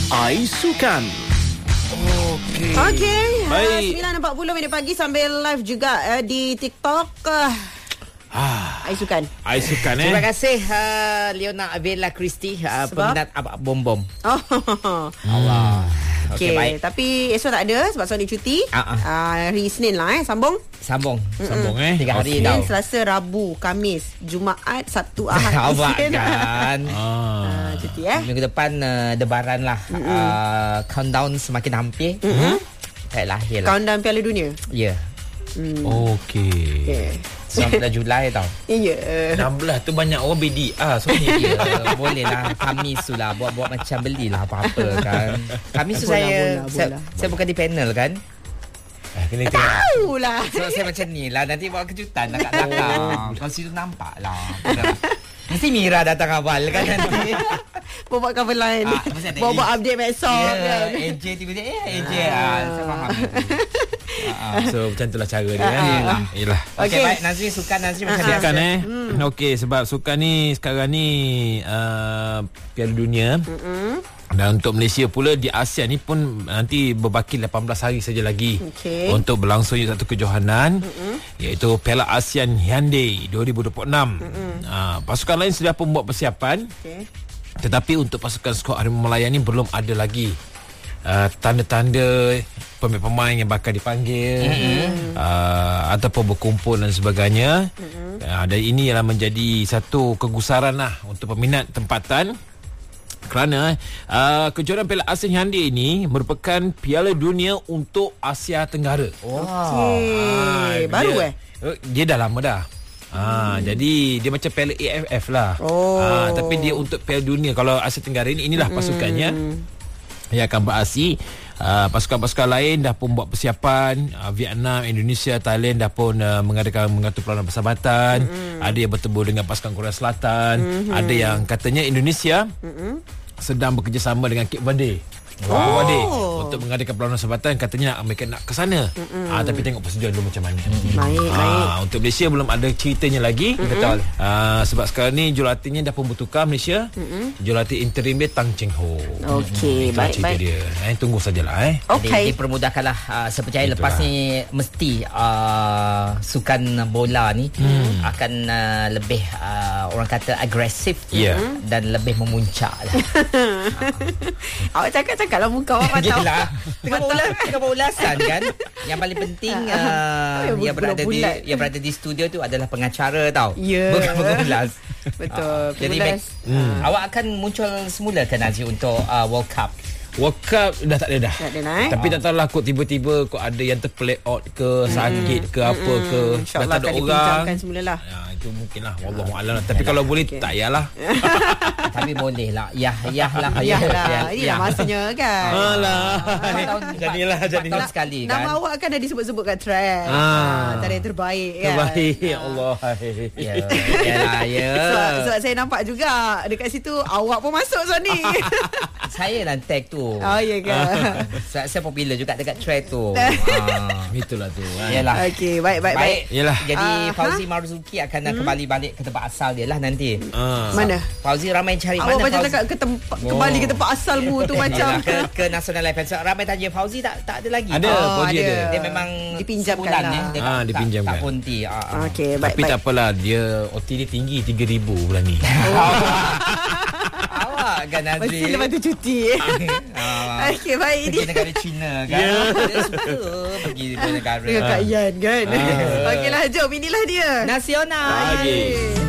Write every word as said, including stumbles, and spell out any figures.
Aisukan. Okey. Okey. Baik. sembilan empat puluh minit pagi sambil live juga uh, di TikTok. Uh, Ah, Aisukan. Aisukan eh. Terima kasih uh, Leona Avella Christie, uh, peminat abang bom-bom. Oh. Allah. Okey, Okey, baik. tapi esok tak ada sebab Sony cuti. Ah, ah. Uh, hari Isnin lah eh, sambung. Sambung. Sambung eh. Tiga hari Isnin, tau. Selasa, Rabu, Khamis, Jumaat, Sabtu, Ahad, Awak Isnin. kan. Ah. Ah, cuti eh. Minggu depan uh, Debaran lah. Uh, countdown semakin hampir. Mm-hmm. Tak lahir lah. Countdown Piala Dunia. Ya. Hmm. Okey. Okay. sembilan belas Julai tau. Ya. enam belas tu banyak orang B D A. So ni Ya, boleh lah. Khamis tu lah. Buat-buat macam belilah apa-apa kan. Khamis tu Bola, saya, bola, saya, bola. saya bukan di panel kan. eh, kena tengok. Tahu lah. So saya macam ni lah. Nanti buat kejutan lah kat belakang. Kalau situ nampak lah. Mesti Mira datang awal kan nanti. Bawa cover line. Ah, mesti ada Bawa A- update medsos Ya, kan. A J tiba-tiba eh A J ah, saya faham. So macam itulah cara dia kan. Ah, ah. Yelah. Yelah. Okey, Okey. baik Nazri sukan Nazri macam biasa. Sukan eh. Okey, sebab sukan ni sekarang ni uh, Piala Dunia. Dan untuk Malaysia pula di ASEAN ni pun nanti berbaki lapan belas hari saja lagi Okey. untuk berlangsungnya satu kejohanan iaitu Piala ASEAN Hyundai dua ribu dua puluh enam. Uh, pasukan lain sudah pun buat persiapan. Okey. Tetapi untuk pasukan skuad Harimau Malaya ni belum ada lagi uh, tanda-tanda pemain-pemain yang bakal dipanggil mm-hmm. uh, ataupun berkumpul dan sebagainya. Mm-hmm. Uh, dan ini ialah menjadi satu kegusaran lah untuk peminat tempatan. Kerana uh, kejuaraan Piala ASEAN Hyundai ini merupakan Piala Dunia untuk Asia Tenggara. Okey. Baru dia, eh? Dia dah lama dah. Ha, hmm. Jadi dia macam Piala A F F lah. Oh. Ha, tapi dia untuk Piala Dunia. Kalau Asia Tenggara ini, inilah pasukannya hmm. yang akan beraksi. Uh, pasukan-pasukan lain dah pun buat persiapan. uh, Vietnam, Indonesia, Thailand dah pun uh, mengadakan mengatur perlawanan persahabatan. mm-hmm. Ada yang bertemu dengan pasukan Korea Selatan. mm-hmm. Ada yang katanya Indonesia mm-hmm. sedang bekerjasama dengan Cape Verde. Wow. Verde untuk mengadakan perlawanan persahabatan. Katanya mereka nak ke sana. mm-hmm. uh, Tapi tengok persetujuan dulu macam mana. mm-hmm. Baik, baik. uh, Untuk Malaysia belum ada ceritanya lagi. mm-hmm. Betul. uh, Sebab sekarang ni jurulatihnya dah pun bertukar Malaysia. mm-hmm. Jurulatih interim dia Tang Cheng Ho. Okey, Itu baik, cerita baik. dia. Eh, tunggu sajalah eh. Okey. Dipermudahkanlah uh, saya percaya Itulah. lepas ni mesti uh, sukan bola ni hmm. akan uh, lebih uh, orang kata agresif Ya. dan lebih memuncak lah. Awak cakap-cakap lah muka awak tahu. Yelah, tengah ulas, tengah ulasan kan. Yang paling penting uh, Oh, yang berada di bulat-bulat. yang berada di studio tu adalah pengacara tau. Ya. Bukan pengulas. Betul. Jadi Pengulas. Mac, hmm. awak akan muncul semula ke Nazri untuk uh, World Cup? World Cup dah tak ada dah. Tak ada lah, eh? Tapi tak tahulah kok tiba-tiba kok ada yang terplay out ke, sakit ke apa ke. Dah InsyaAllah tak ada akan orang. dipinjamkan semula lah. Ya, itu mungkin lah. Wallahualam lah. Tapi kalau boleh Okey. tak yalah. Tapi boleh lah. Yah, yah lah. Ayah lah. Yah, Ini yah. dah masanya kan. Alah. Empat tahun, Jadilah, empat jadilah. tahun sekali kan. Nama awak kan dah disebut-sebut kat track. Ah. Ah, antara yang terbaik kan. Terbaik. Ya Allah. Ya, yalah, ya. Sebab, sebab saya nampak juga dekat situ awak pun masuk Sony. Saya lah tag tu. Oh ya ke? Saya, saya popular juga dekat thread tu. ah. Itulah tu. kan. Yalah. Okey, baik baik baik. Yalah. Jadi Ah, Fauzi Marzuki akan hmm? kembali balik ke tempat asal dia lah nanti. Ah. Mana? Fauzi ramai cari Awak mana macam Fauzi. cakap ke tempat kembali ke tempat asalmu tu macam. Yalah, ke, ke National Life. So, ramai tanya Fauzi tak tak ada lagi. Ada, Oh, Fauzi ada. ada. Dia memang Dipinjamkan sebulan, lah. eh. Dia Ah, tak, dipinjamkan. Tak, tak ponti. Ah, ah. Okey, baik Tapi baik. tak apalah. Dia O T dia tinggi tiga ribu bulan ni. Awak kan Nazri. Mesti lepas tu cuti. Ah, Okey, baik ini. pergi negara China kan. Ya. Dia suka pergi di negara. Dengan Kak Yan kan. Ah. Okeylah, jom inilah dia. Nasional. Okey.